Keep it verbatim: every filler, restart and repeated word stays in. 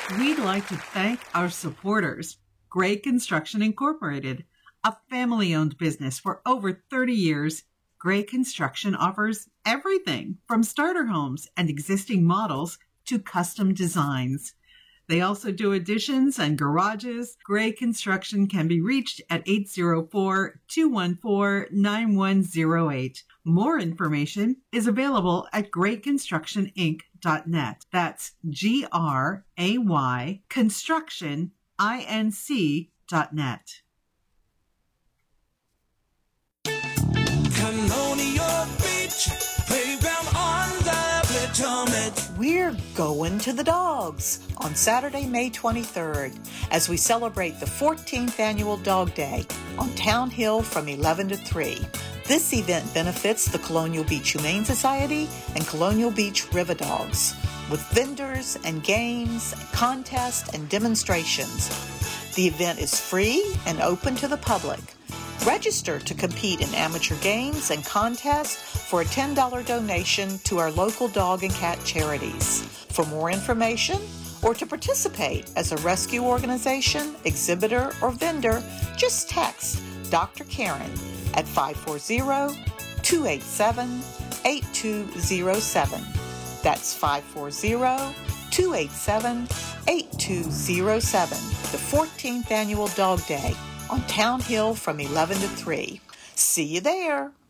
We'd like to thank our supporters, Gray Construction Incorporated, a family-owned business for over thirty years. Gray Construction offers everything from starter homes and existing models to custom designs. They also do additions and garages. Gray Construction can be reached at eight zero four, two one four, nine one zero eight. More information is available at gray construction inc dot net. That's G R A Y construction inc dot net. Colonial Beach, playground on the Potomac. We're going to the dogs on Saturday, May twenty-third, as we celebrate the fourteenth Annual Dog Day on Town Hill from eleven to three. This event benefits the Colonial Beach Humane Society and Colonial Beach River Dogs, with vendors and games, contests, and demonstrations. The event is free and open to the public. Register to compete in amateur games and contests for a ten dollars donation to our local dog and cat charities. For more information or to participate as a rescue organization, exhibitor, or vendor, just text Doctor Karen at five four zero, two eight seven, eight two zero seven. That's five four zero, two eight seven, eight two zero seven. The fourteenth Annual Dog Day on Town Hill from eleven to three. See you there.